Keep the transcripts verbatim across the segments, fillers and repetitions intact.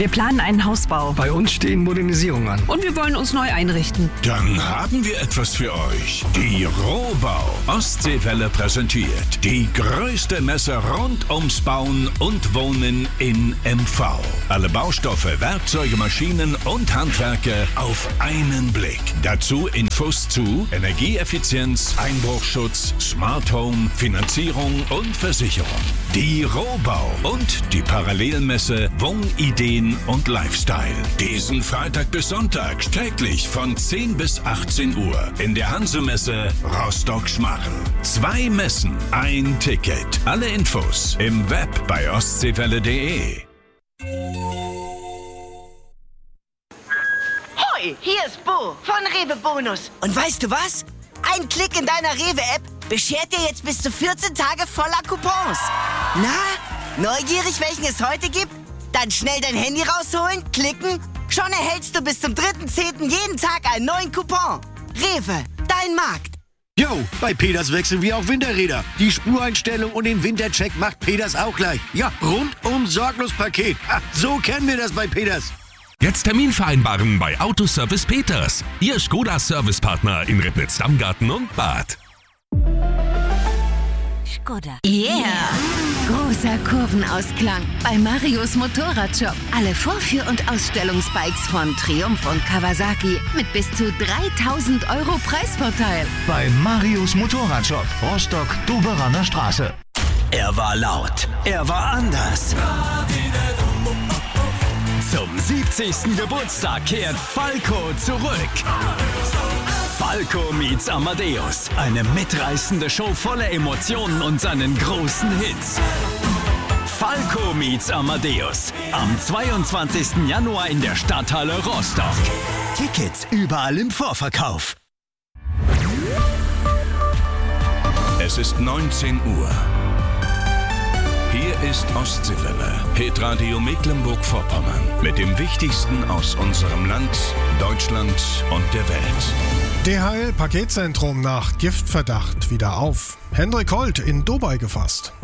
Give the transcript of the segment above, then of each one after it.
Wir planen einen Hausbau. Bei uns stehen Modernisierungen an. Und wir wollen uns neu einrichten. Dann haben wir etwas für euch. Die Rohbau. Ostseewelle präsentiert die größte Messe rund ums Bauen und Wohnen in M V. Alle Baustoffe, Werkzeuge, Maschinen und Handwerke auf einen Blick. Dazu Infos zu Energieeffizienz, Einbruchschutz, Smart Home, Finanzierung und Versicherung. Die Rohbau und die Parallelmesse Wohnideen und Lifestyle. Diesen Freitag bis Sonntag täglich von zehn bis achtzehn Uhr in der Hansemesse Rostock-Schmarren. Zwei Messen, ein Ticket. Alle Infos im Web bei ostseewelle punkt de. Hoi, hier ist Bo von Rewe Bonus. Und weißt du was? Ein Klick in deiner Rewe-App beschert dir jetzt bis zu vierzehn Tage voller Coupons. Na, neugierig, welchen es heute gibt? Dann schnell dein Handy rausholen, klicken. Schon erhältst du bis zum dritten zehnten jeden Tag einen neuen Coupon. Rewe, dein Markt. Jo, bei Peters wechseln wir auf Winterräder. Die Spureinstellung und den Wintercheck macht Peters auch gleich. Ja, rundum sorglos Paket. Ha, so kennen wir das bei Peters. Jetzt Termin vereinbaren bei Autoservice Peters. Ihr Skoda-Servicepartner in Ribnitz-Stammgarten und Bad. Skoda. Yeah! Großer Kurvenausklang bei Marius Motorradshop. Alle Vorführ- und Ausstellungsbikes von Triumph und Kawasaki mit bis zu dreitausend Euro Preisvorteil. Bei Marius Motorradshop, Rostock-Doberaner Straße. Er war laut, er war anders. Zum siebzigsten Geburtstag kehrt Falco zurück. Falco meets Amadeus. Eine mitreißende Show voller Emotionen und seinen großen Hits. Falco meets Amadeus. Am zweiundzwanzigsten Januar in der Stadthalle Rostock. Tickets überall im Vorverkauf. Es ist neunzehn Uhr. Hier ist Ostseewelle, Hitradio Mecklenburg-Vorpommern. Mit dem Wichtigsten aus unserem Land, Deutschland und der Welt. D H L-Paketzentrum nach Giftverdacht wieder auf. Hendrik Holt in Dubai gefasst.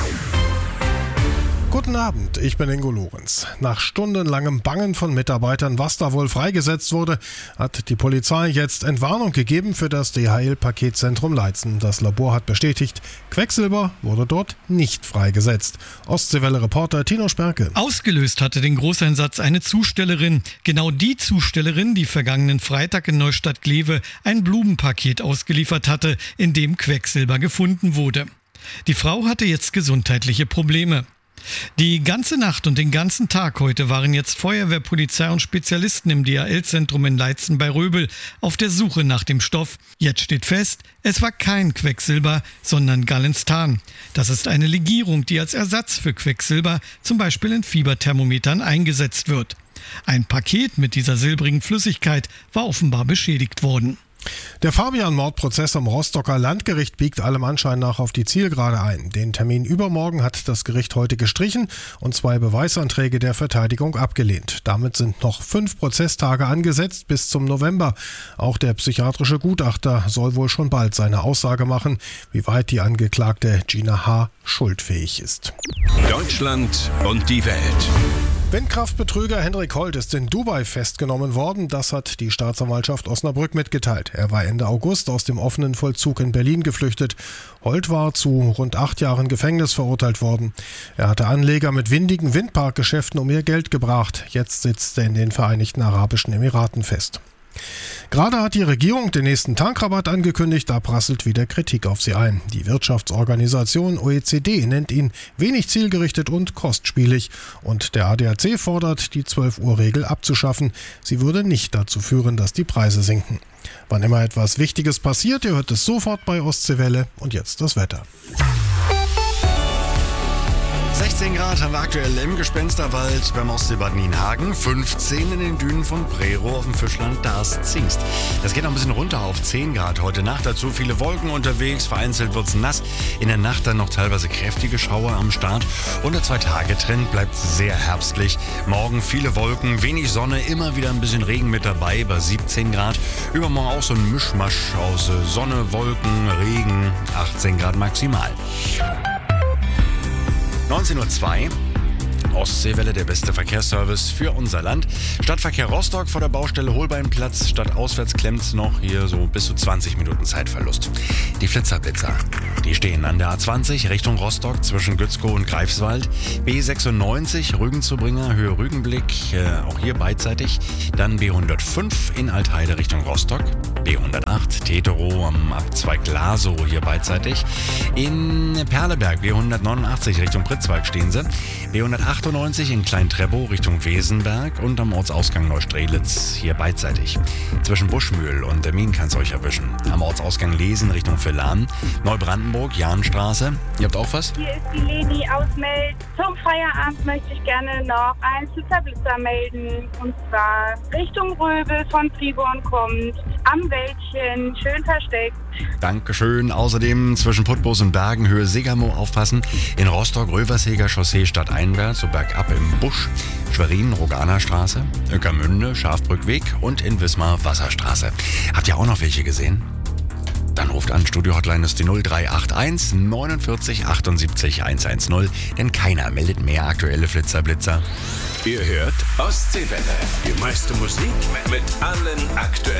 Guten Abend, ich bin Ingo Lorenz. Nach stundenlangem Bangen von Mitarbeitern, was da wohl freigesetzt wurde, hat die Polizei jetzt Entwarnung gegeben für das D H L-Paketzentrum Leitzen. Das Labor hat bestätigt, Quecksilber wurde dort nicht freigesetzt. Ostseewelle-Reporter Tino Sperke. Ausgelöst hatte den Großeinsatz eine Zustellerin. Genau die Zustellerin, die vergangenen Freitag in Neustadt-Glewe ein Blumenpaket ausgeliefert hatte, in dem Quecksilber gefunden wurde. Die Frau hatte jetzt gesundheitliche Probleme. Die ganze Nacht und den ganzen Tag heute waren jetzt Feuerwehr, Polizei und Spezialisten im D H L-Zentrum in Leitzen bei Röbel auf der Suche nach dem Stoff. Jetzt steht fest, es war kein Quecksilber, sondern Galenstan. Das ist eine Legierung, die als Ersatz für Quecksilber zum Beispiel in Fieberthermometern eingesetzt wird. Ein Paket mit dieser silbrigen Flüssigkeit war offenbar beschädigt worden. Der Fabian-Mordprozess am Rostocker Landgericht biegt allem Anschein nach auf die Zielgerade ein. Den Termin übermorgen hat das Gericht heute gestrichen und zwei Beweisanträge der Verteidigung abgelehnt. Damit sind noch fünf Prozesstage angesetzt bis zum November. Auch der psychiatrische Gutachter soll wohl schon bald seine Aussage machen, wie weit die Angeklagte Gina H. schuldfähig ist. Deutschland und die Welt. Windkraftbetrüger Hendrik Holt ist in Dubai festgenommen worden. Das hat die Staatsanwaltschaft Osnabrück mitgeteilt. Er war Ende August aus dem offenen Vollzug in Berlin geflüchtet. Holt war zu rund acht Jahren Gefängnis verurteilt worden. Er hatte Anleger mit windigen Windparkgeschäften um ihr Geld gebracht. Jetzt sitzt er in den Vereinigten Arabischen Emiraten fest. Gerade hat die Regierung den nächsten Tankrabatt angekündigt, da prasselt wieder Kritik auf sie ein. Die Wirtschaftsorganisation O E C D nennt ihn wenig zielgerichtet und kostspielig. Und der A D A C fordert, die zwölf Uhr Regel abzuschaffen. Sie würde nicht dazu führen, dass die Preise sinken. Wann immer etwas Wichtiges passiert, ihr hört es sofort bei Ostseewelle. Und jetzt das Wetter. sechzehn Grad haben wir aktuell im Gespensterwald beim Ostseebad Nienhagen, fünfzehn in den Dünen von Prerow auf dem Fischland Darß-Zingst. Das geht noch ein bisschen runter auf zehn Grad heute Nacht, dazu viele Wolken unterwegs, vereinzelt wird's nass, in der Nacht dann noch teilweise kräftige Schauer am Start und der Zwei-Tage-Trend bleibt sehr herbstlich. Morgen viele Wolken, wenig Sonne, immer wieder ein bisschen Regen mit dabei bei siebzehn Grad. Übermorgen auch so ein Mischmasch aus Sonne, Wolken, Regen, achtzehn Grad maximal. neunzehn Uhr zwei. Ostseewelle, der beste Verkehrsservice für unser Land. Stadtverkehr Rostock vor der Baustelle Holbeinplatz. Stadtauswärts klemmt's noch. Hier so bis zu zwanzig Minuten Zeitverlust. Die Flitzerblitzer, die stehen an der A zwanzig Richtung Rostock zwischen Gützkow und Greifswald. B sechsundneunzig Rügenzubringer, Höhe Rügenblick, äh, auch hier beidseitig. Dann B hundertfünf in Altheide Richtung Rostock. B hundertacht Teterow am Abzweig Glasow, hier beidseitig. In Perleberg B hundertneunundachtzig Richtung Pritzwalk stehen sie. B hundertachtundneunzig in Klein-Treppow Richtung Wesenberg und am Ortsausgang Neustrelitz, hier beidseitig. Zwischen Buschmühl und Termin kann es euch erwischen. Am Ortsausgang Lesen Richtung Villan. Neubrandenburg, Jahnstraße. Ihr habt auch was? Hier ist die Leni aus Meld. Zum Feierabend möchte ich gerne noch einen Flitzerblitzer melden. Und zwar Richtung Röbel von Friborn kommt. Am Wäldchen, schön versteckt. Dankeschön. Außerdem zwischen Putbus und Bergen, Höhe Segermoor aufpassen. In Rostock, Röverseger Chaussee stadteinwärts, so bergab im Busch. Schwerin, Roganerstraße. Öckermünde, Schafbrückweg und in Wismar Wasserstraße. Habt ihr auch noch welche gesehen? Dann ruft an, Studio-Hotline ist die null drei acht eins neunundvierzig achtundsiebzig hundertzehn, denn keiner meldet mehr aktuelle Flitzerblitzer. Ihr hört Ostseewelle. Die meiste Musik mit allen aktuellen